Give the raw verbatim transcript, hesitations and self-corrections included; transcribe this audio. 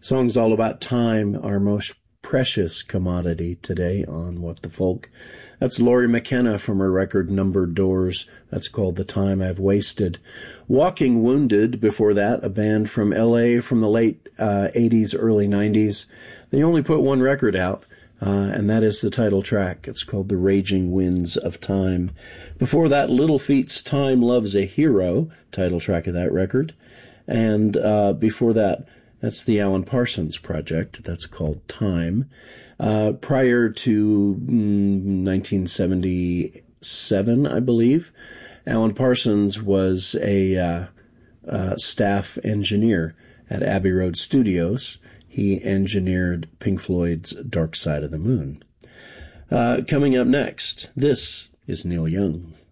Song's all about time, our most precious commodity today on What the Folk. That's Lori McKenna from her record Numbered Doors. That's called The Time I've Wasted. Walking Wounded, before that, a band from L A from the late uh, eighties, early nineties. They only put one record out, uh, and that is the title track. It's called The Raging Winds of Time. Before that, Little Feat's Time Loves a Hero, title track of that record. And uh, before that, that's the Alan Parsons Project. That's called Time. Uh, prior to mm, nineteen seventy-seven, I believe, Alan Parsons was a uh, uh, staff engineer at Abbey Road Studios. He engineered Pink Floyd's Dark Side of the Moon. Uh, coming up next, this is Neil Young.